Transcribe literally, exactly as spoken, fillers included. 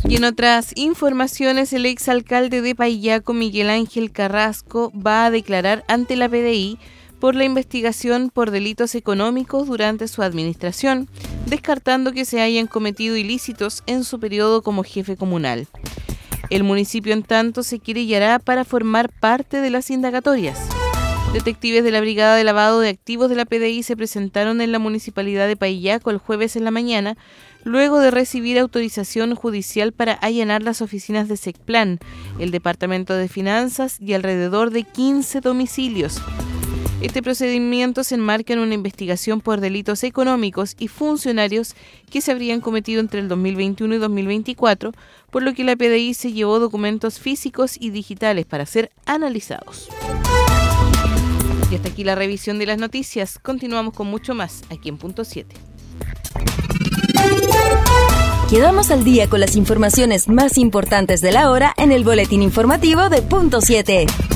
Y en otras informaciones, el exalcalde de Paillaco, Miguel Ángel Carrasco, va a declarar ante la P D I por la investigación por delitos económicos durante su administración, descartando que se hayan cometido ilícitos en su periodo como jefe comunal. El municipio, en tanto, se querellará para formar parte de las indagatorias. Detectives de la Brigada de Lavado de Activos de la P D I se presentaron en la municipalidad de Paillaco el jueves en la mañana, luego de recibir autorización judicial para allanar las oficinas de SECPLAN, el Departamento de Finanzas y alrededor de quince domicilios. Este procedimiento se enmarca en una investigación por delitos económicos y funcionarios que se habrían cometido entre el dos mil veintiuno y dos mil veinticuatro, por lo que la P D I se llevó documentos físicos y digitales para ser analizados. Y hasta aquí la revisión de las noticias. Continuamos con mucho más aquí en Punto siete. Quedamos al día con las informaciones más importantes de la hora en el boletín informativo de Punto siete.